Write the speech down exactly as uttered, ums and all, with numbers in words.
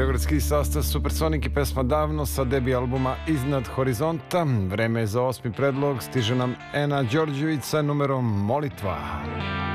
Beogradski sastav Supersonik i pesma Davno sa debi albuma Iznad horizonta. Vreme je za osmi predlog, stiže nam Ena Đorđević sa numerom Molitva.